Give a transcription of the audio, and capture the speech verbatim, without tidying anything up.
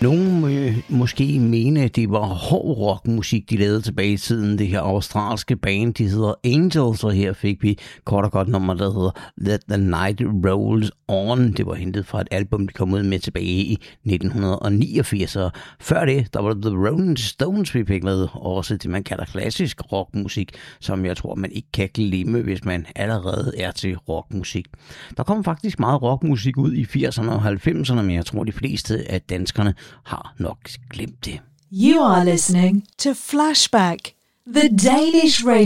Nogle må måske mene, at det var hård rockmusik, de lavede tilbage i tiden. Det her australske band, de hedder Angels, og her fik vi kort og godt nummer, der hedder Let the Night Rolls On. Det var hentet fra et album, de kom ud med tilbage i nitten niogfirs. Og før det, der var det The Rolling Stones, vi fik med. Også det, man kalder klassisk rockmusik, som jeg tror, man ikke kan glemme, hvis man allerede er til rockmusik. Der kom faktisk meget rockmusik ud i firserne og halvfemserne, men jeg tror, de fleste af danskerne har nok glemt det. You are listening to Flashback, the Danish radio